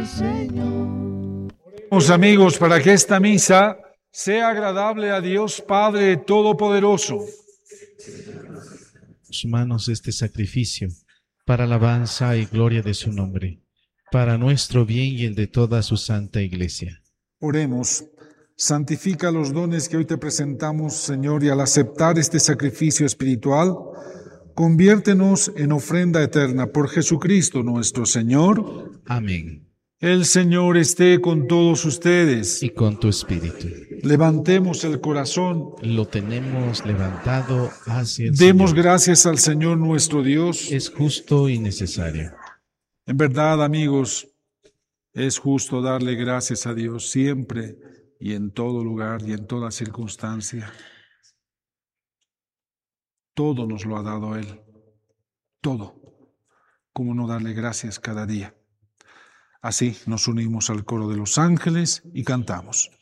Oremos, amigos, para que esta misa sea agradable a Dios Padre Todopoderoso. Sus manos este sacrificio, para alabanza y gloria de su nombre, para nuestro bien y el de toda su santa Iglesia. Oremos. Santifica los dones que hoy te presentamos, Señor, y al aceptar este sacrificio espiritual, conviértenos en ofrenda eterna por Jesucristo nuestro Señor. Amén. El Señor esté con todos ustedes. Y con tu espíritu. Levantemos el corazón. Lo tenemos levantado hacia el Demos Señor. gracias al Señor nuestro Dios. Es justo y necesario. En verdad, amigos, es justo darle gracias a Dios siempre y en todo lugar y en toda circunstancia. Todo nos lo ha dado Él. Todo. ¿Cómo no darle gracias cada día? Así nos unimos al coro de los ángeles y cantamos.